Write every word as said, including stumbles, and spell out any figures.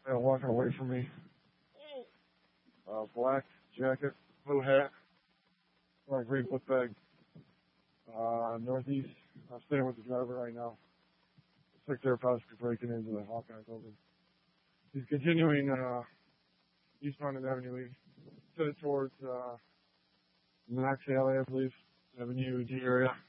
uh, walking away from me. Uh, black jacket, blue hat, wearing a green book bag. Uh, northeast. I'm staying with the driver right now. Looks like they're possibly breaking into the Hawkeye building. He's continuing uh, eastbound on Avenue E, headed towards uh, Knox Alley, I believe, Avenue D area.